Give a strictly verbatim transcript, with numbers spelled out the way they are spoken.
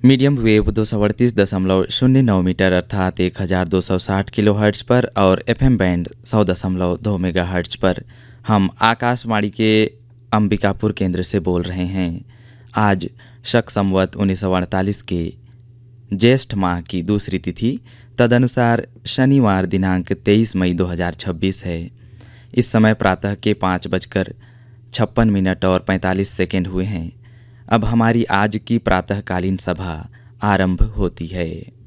Medium wave दो सौ अड़तीस दशमलव शून्य नौ मीटर अर्थात एक हज़ार दो सौ साठ किलो हर्ट्ज पर और एफएम बैंड सौ दशमलव दो मेगा हर्ट्ज पर हम आकाशवाणी के अंबिकापुर केंद्र से बोल रहे हैं। आज शक संवत उन्नीस सौ अड़तालीस के ज्येष्ठ माह की दूसरी तिथि तदनुसार शनिवार दिनांक तेईस मई दो हज़ार छब्बीस है। इस समय प्रातः के पाँच बजकर छप्पन मिनट और पैंतालीस सेकेंड हुए हैं। अब हमारी आज की प्रातःकालीन सभा आरंभ होती है।